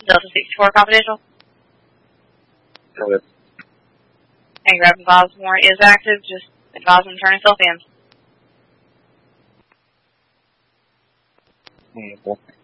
Delta 64 confidential. Got it. And Grab Bosmore is active. Just advise him to turn himself in. Okay.